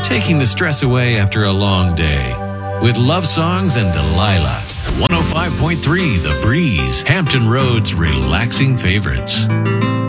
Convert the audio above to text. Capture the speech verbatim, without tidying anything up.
taking the stress away after a long day. With love songs and Delilah. one oh five point three The Breeze, Hampton Road's relaxing favorites.